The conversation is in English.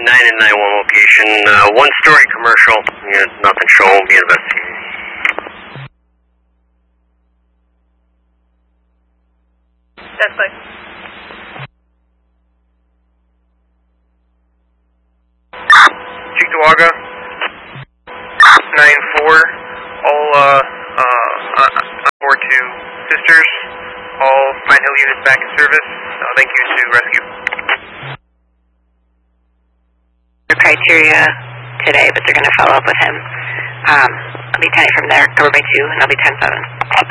and 9-1 location. One-story commercial. Nothing shown. Will be investigated. That's fine. Cheektowaga, 9-4, all on board to Sisters, all Pine Hill units back in service. Thank you to rescue. The criteria today, but they're going to follow up with him. I'll be 10 from there, covered by 2, and I'll be 10-7.